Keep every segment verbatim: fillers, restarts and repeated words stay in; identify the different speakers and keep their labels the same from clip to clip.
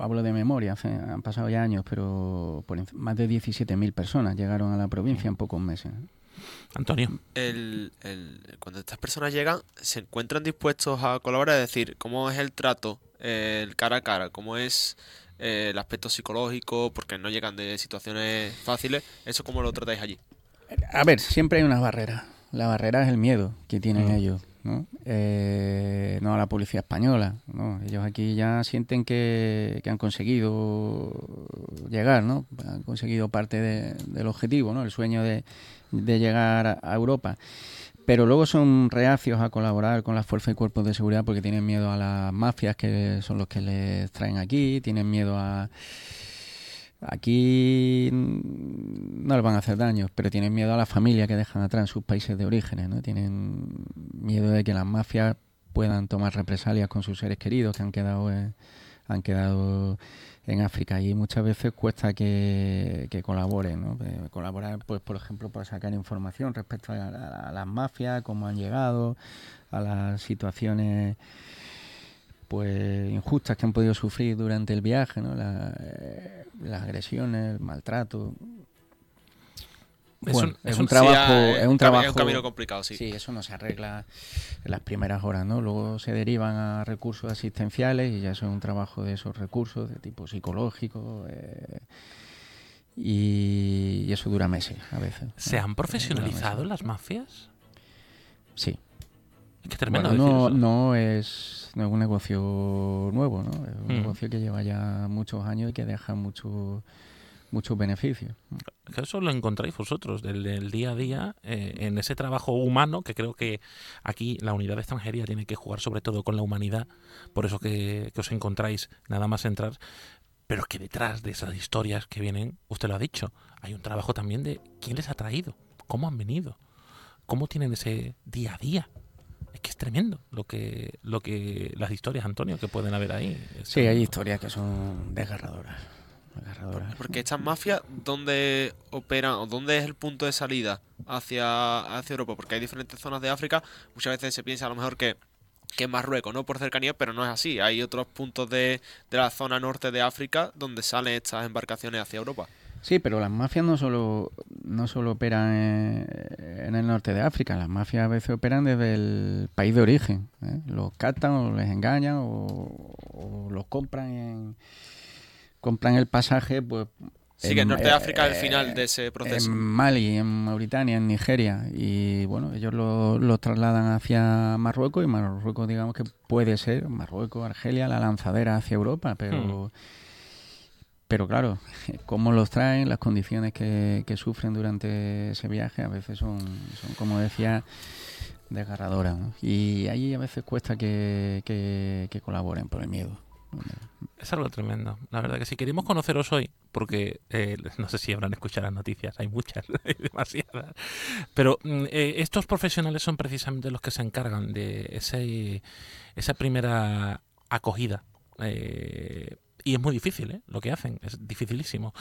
Speaker 1: hablo de memoria, hace, han pasado ya años, pero por más de diecisiete mil personas llegaron a la provincia en pocos meses.
Speaker 2: Antonio.
Speaker 3: El, el, cuando estas personas llegan, ¿se encuentran dispuestos a colaborar? Es decir, ¿cómo es el trato, eh, el cara a cara? ¿Cómo es eh, el aspecto psicológico? Porque no llegan de situaciones fáciles. ¿Eso cómo lo tratáis allí?
Speaker 1: A ver, siempre hay una barrera. La barrera es el miedo que tienen
Speaker 2: Mm.
Speaker 1: ellos, ¿no? Eh, no a la policía española, ¿no? Ellos aquí ya sienten que, que han conseguido llegar, ¿no? Han conseguido parte de, del objetivo, ¿no? El sueño de, de llegar a, a Europa. Pero luego son reacios a colaborar con las fuerzas y cuerpos de seguridad porque tienen miedo a las mafias que son los que les traen aquí, tienen miedo a... Aquí no les van a hacer daño, pero tienen miedo a la familia que dejan atrás en sus países de orígenes, ¿no? Tienen miedo de que las mafias puedan tomar represalias con sus seres queridos que han quedado en, han quedado en África, y muchas veces cuesta que, que colaboren, ¿no? Eh, colaborar, pues, por ejemplo, para sacar información respecto a, a, a las mafias, cómo han llegado, a las situaciones pues injustas que han podido sufrir durante el viaje, ¿no? La, eh, las agresiones, el maltrato.
Speaker 2: Es
Speaker 1: Bueno,
Speaker 2: un,
Speaker 1: es
Speaker 2: es
Speaker 1: un
Speaker 2: un-
Speaker 1: trabajo,
Speaker 3: Sí, ah,
Speaker 1: es un
Speaker 3: cami-
Speaker 1: trabajo.
Speaker 3: es un camino complicado, sí.
Speaker 1: Sí, eso no se arregla en las primeras horas, ¿no? Luego se derivan a recursos asistenciales y ya eso es un trabajo de esos recursos de tipo psicológico, eh, y, y eso dura meses a veces.
Speaker 2: ¿Se
Speaker 1: ¿no?
Speaker 2: han profesionalizado
Speaker 1: Dura meses.
Speaker 2: las mafias?
Speaker 1: Sí.
Speaker 2: Es que es tremendo
Speaker 1: Bueno,
Speaker 2: decir
Speaker 1: no,
Speaker 2: eso.
Speaker 1: no es no es un negocio nuevo, ¿no? Es un
Speaker 2: Mm.
Speaker 1: negocio que lleva ya muchos años y que deja mucho, muchos beneficios.
Speaker 2: Que eso lo encontráis vosotros del, del día a día, eh, en ese trabajo humano, que creo que aquí la unidad de extranjería tiene que jugar sobre todo con la humanidad, por eso que, que os encontráis nada más entrar, pero es que detrás de esas historias que vienen, usted lo ha dicho, hay un trabajo también de quién les ha traído, cómo han venido, cómo tienen ese día a día. Es que es tremendo lo que, lo que las historias, Antonio, que pueden haber ahí. Es
Speaker 1: Sí, hay
Speaker 2: tremendo.
Speaker 1: historias que son desgarradoras. desgarradoras.
Speaker 3: Porque estas mafias, ¿dónde operan o dónde es el punto de salida hacia, hacia Europa? Porque hay diferentes zonas de África. Muchas veces se piensa a lo mejor que, que es Marruecos, ¿no? Por cercanía, pero no es así. Hay otros puntos de, de la zona norte de África donde salen estas embarcaciones hacia Europa.
Speaker 1: Sí, pero las mafias no solo no solo operan en, en el norte de África, las mafias a veces operan desde el país de origen, ¿eh? Los captan o les engañan o, o los compran en, compran el pasaje, pues
Speaker 3: Sí, que el norte de África es el
Speaker 1: eh,
Speaker 3: final de ese proceso.
Speaker 1: en Mali, en Mauritania, en Nigeria, y bueno, ellos lo, lo trasladan hacia Marruecos, y Marruecos, digamos que puede ser Marruecos, Argelia, la lanzadera hacia Europa, pero...
Speaker 2: Hmm.
Speaker 1: Pero claro, cómo los traen, las condiciones que, que sufren durante ese viaje a veces son, son como decía, desgarradoras, ¿no? Y ahí a veces cuesta que, que, que colaboren por el miedo.
Speaker 2: Es algo tremendo. La verdad que si queremos conoceros hoy, porque eh, no sé si habrán escuchado las noticias, hay muchas, hay demasiadas, pero eh, estos profesionales son precisamente los que se encargan de ese, esa primera acogida. Eh, y es muy difícil, ¿eh? Lo que hacen, es dificilísimo.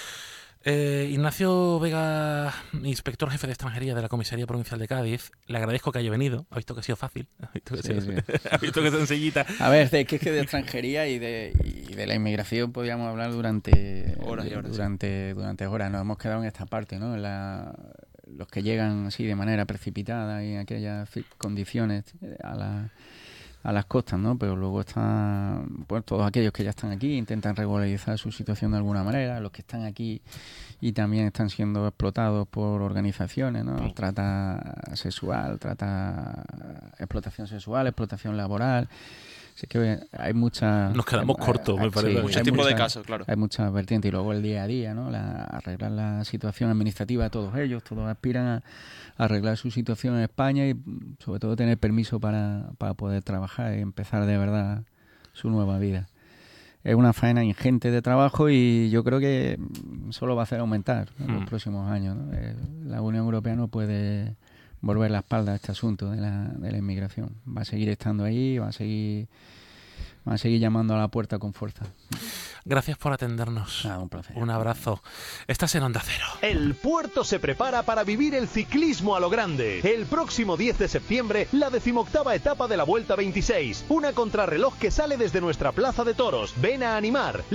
Speaker 2: Eh, Ignacio Vega, inspector jefe de extranjería de la Comisaría Provincial de Cádiz, le agradezco que haya venido. Ha visto que ha sido fácil, ha visto que,
Speaker 1: Sí,
Speaker 2: ha sido,
Speaker 1: sí.
Speaker 2: ha visto que es sencillita.
Speaker 1: A ver, de, que es que de extranjería y de, y de la inmigración podríamos hablar durante
Speaker 3: Horas y horas, sí.
Speaker 1: durante, durante horas. Nos hemos quedado en esta parte, ¿no? En la, los que llegan así de manera precipitada y en aquellas ci- condiciones a la a las costas, ¿no? Pero luego están, pues, todos aquellos que ya están aquí, intentan regularizar su situación de alguna manera, los que están aquí y también están siendo explotados por organizaciones, ¿no? Trata sexual, trata explotación sexual, explotación laboral. Así que hay muchas...
Speaker 2: Nos quedamos
Speaker 1: hay-
Speaker 2: cortos, me
Speaker 1: hay-
Speaker 2: parece.
Speaker 1: sí,
Speaker 3: Muchos
Speaker 1: hay
Speaker 3: tipos de
Speaker 1: muchas-
Speaker 3: casos, claro.
Speaker 1: Hay muchas vertientes. Y luego el día a día, ¿no? La, arreglar la situación administrativa de todos ellos. Todos aspiran a, a arreglar su situación en España y sobre todo tener permiso para, para poder trabajar y empezar de verdad su nueva vida. Es una faena ingente de trabajo y yo creo que solo va a hacer aumentar, ¿no? En los
Speaker 2: Mm.
Speaker 1: próximos años, ¿no? Eh, La Unión Europea no puede volver la espalda a este asunto de la, de la inmigración. Va a seguir estando ahí, va a seguir, va a seguir llamando a la puerta con fuerza.
Speaker 2: Gracias por atendernos.
Speaker 1: Ah, un placer.
Speaker 2: Un abrazo. Estás en Onda Cero.
Speaker 4: El puerto se prepara para vivir el ciclismo a lo grande. El próximo diez de septiembre, la decimoctava etapa de la Vuelta veintiséis. Una contrarreloj que sale desde nuestra plaza de toros. Ven a animar.